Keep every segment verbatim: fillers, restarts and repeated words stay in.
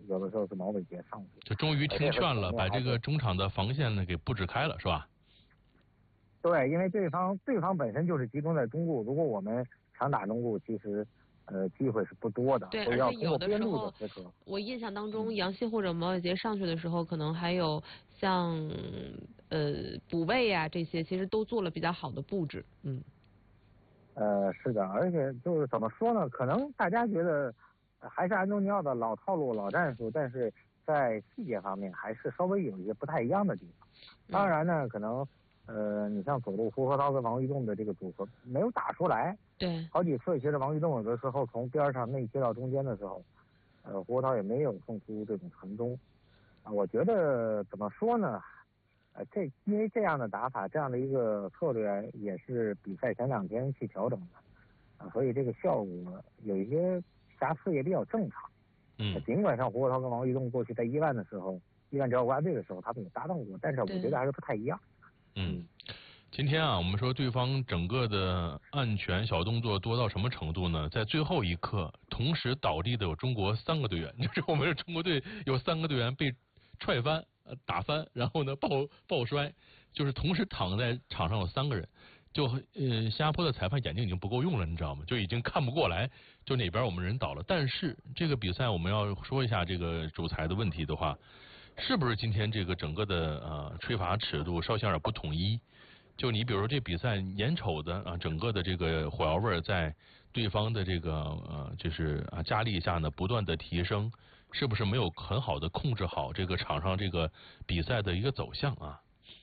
有的时候是毛伟杰上去。 就终于听劝了，把这个中场的防线呢给布置开了，是吧？ 对，因为对方对方本身就是集中在中路，如果我们强打中路，其实呃机会是不多的。 对，而且有的时候，我印象当中，杨希或者毛伟杰上去的时候，可能还有像呃补位啊这些，其实都做了比较好的布置。嗯。 呃，是的，而且就是怎么说呢？可能大家觉得还是安东尼奥的老套路、老战术，但是在细节方面还是稍微有一些不太一样的地方。当然呢，可能呃，你像左路胡河涛跟王玉栋的这个组合没有打出来。 对。 好几次，其实王玉栋有的时候从边上内切到中间的时候，呃，胡河涛也没有送出这种传中。啊，我觉得怎么说呢？呃，这因为这样的打法，这样的一个策略也是比赛前两天去调整的，啊，所以这个效果有一些瑕疵也比较正常。 嗯， 尽管像胡国涛跟王玉栋过去在伊万的时候，伊万只要国家队的时候，他们也搭档过，但是我觉得还是不太一样。 嗯，今天啊，我们说对方整个的暗拳小动作多到什么程度呢？在最后一刻，同时倒地的有中国三个队员，就是我们中国队有三个队员被踹翻。打翻，然后呢抱抱摔，就是同时躺在场上有三个人，就呃新加坡的裁判眼睛已经不够用了，你知道吗？就已经看不过来，就哪边我们人倒了。但是这个比赛我们要说一下这个主裁的问题的话，是不是今天这个整个的呃吹罚尺度稍显有点不统一？就你比如说这比赛眼瞅的啊，整个的这个火药味在对方的这个呃就是啊加力下呢不断的提升。是不是没有很好的控制好这个场上这个比赛的一个走向啊？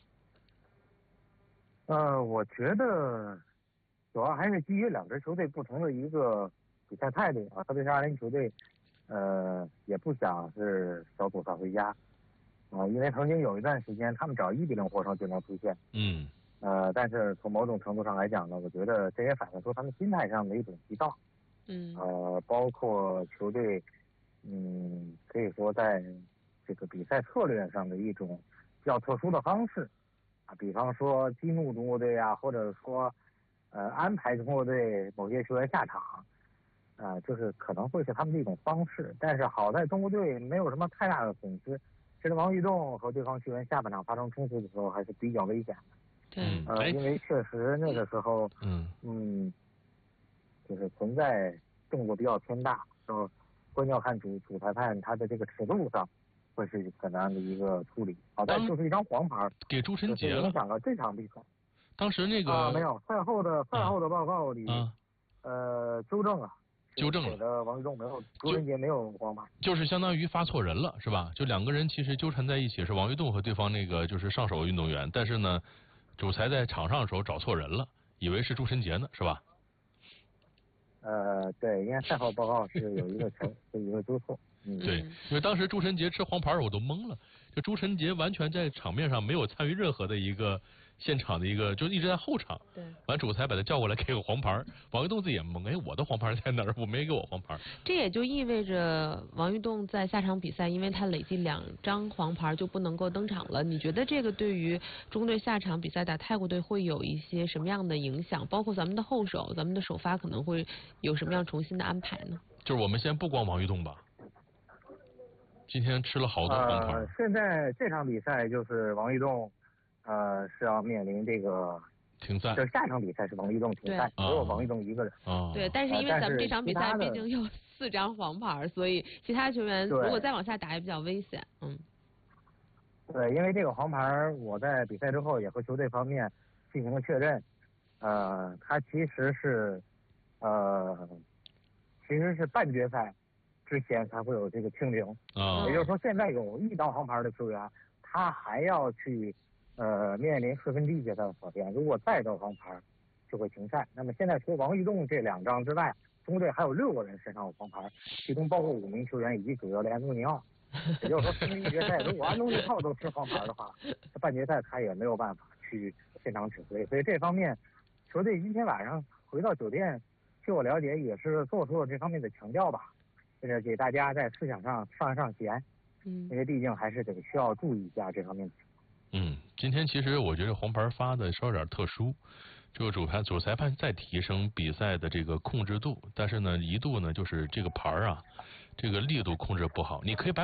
呃，我觉得主要还是基于两支球队不同的一个比赛态度啊，特别是阿联酋队，呃，也不想是小组赛回家啊，因为曾经有一段时间他们只要一比零获胜就能出线。 嗯。 呃，但是从某种程度上来讲呢，我觉得这也反映出他们心态上的一种激荡。 嗯。 呃，包括球队。嗯，可以说在这个比赛策略上的一种比较特殊的方式啊，比方说激怒中国队啊，或者说呃安排中国队某些球员下场啊，就是可能会是他们的一种方式。但是好在中国队没有什么太大的损失，其实王玉栋和对方球员下半场发生冲突的时候还是比较危险的。 对， 呃，因为确实那个时候， 嗯嗯，就是存在动作比较偏大，然后。关键要看主主裁判他的这个尺度上会是怎样的一个处理。好在就是一张黄牌给朱晨杰了， 影响了这场比赛。 当时那个啊没有赛后的赛后的报告里， 啊、 呃纠正了， 纠正了的王玉栋没有，朱晨杰没有黄牌， 就是相当于发错人了，是吧？就两个人其实纠缠在一起是王玉栋和对方那个就是上手运动员，但是呢，主裁在场上的时候找错人了，以为是朱晨杰呢，是吧？ 呃，对，因为赛后报告是有一个有一个纠错。嗯， 对，因为当时朱晨杰吃黄牌我都懵了，就朱晨杰完全在场面上没有参与任何的一个现场的一个，就一直在后场。 对， 完主裁把他叫过来给个黄牌，王玉栋自己也懵，哎，我的黄牌在哪儿？我没给我黄牌。 这也就意味着王玉栋在下场比赛，因为他累计两张黄牌就不能够登场了。你觉得这个对于中国队下场比赛打泰国队会有一些什么样的影响？包括咱们的后手，咱们的首发可能会有什么样重新的安排呢？ 就是我们先不光王玉栋吧。今天吃了好多黄牌、 呃。现在这场比赛就是王玉栋，呃，是要面临这个停赛。 这下场比赛是王玉栋停赛，只有王玉栋一个人。 啊。 对，但是因为咱们这场比赛毕竟有四张黄牌，所以其他球员如果再往下打也比较危险。嗯。 对，因为这个黄牌，我在比赛之后也和球队方面进行了确认。呃，他其实是，呃，其实是半决赛。之前才会有这个清零， 啊， 也就是说现在有一张黄牌的球员，他还要去呃面临四分之一决赛的考验，如果再得黄牌，就会停赛。那么现在除了王玉栋这两张之外，中国队还有六个人身上有黄牌，其中包括五名球员以及主教练安东尼奥。也就是说，四分之一决赛如果安东尼奥都吃黄牌的话，半决赛他也没有办法去现场指挥。所以这方面，球队今天晚上回到酒店，据我了解也是做出了这方面的强调吧。这个给大家在思想上上上弦， 嗯， 因为毕竟还是得需要注意一下这方面的。 嗯，今天其实我觉得黄牌发的稍有点特殊，这个主裁主裁判在提升比赛的这个控制度，但是呢，一度呢就是这个牌啊，这个力度控制不好，你可以把